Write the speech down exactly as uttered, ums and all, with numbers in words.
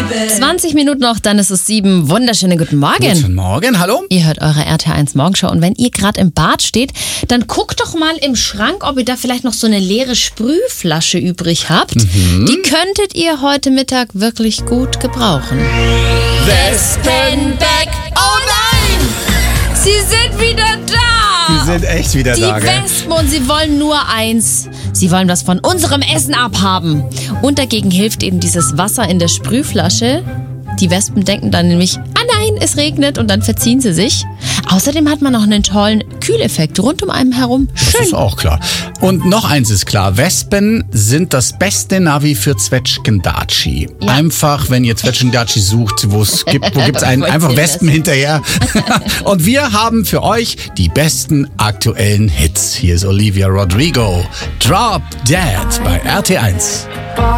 zwanzig Minuten noch, dann ist es sieben. Wunderschönen guten Morgen. Guten Morgen, hallo. Ihr hört eure R T L eins Morgenshow und wenn ihr gerade im Bad steht, dann guckt doch mal im Schrank, ob ihr da vielleicht noch so eine leere Sprühflasche übrig habt. Mhm. Die könntet ihr heute Mittag wirklich gut gebrauchen. Wespenbeck, oh nein! Sie sind wieder da! Die sind echt wieder Die da, gell? Wespen und sie wollen nur eins. Sie wollen was von unserem Essen abhaben. Und dagegen hilft eben dieses Wasser in der Sprühflasche. Die Wespen denken dann nämlich, ah nein, es regnet und dann verziehen sie sich. Außerdem hat man noch einen tollen Kühleffekt rund um einen herum. Schön. Das ist auch klar. Und noch eins ist klar, Wespen sind das beste Navi für Zwetschgendatschi. Ja. Einfach, wenn ihr Zwetschgendatschi sucht, wo es gibt, wo gibt's einen, einfach Wespen hinterher. Und wir haben für euch die besten aktuellen Hits. Hier ist Olivia Rodrigo, Drop Dead bei R T eins.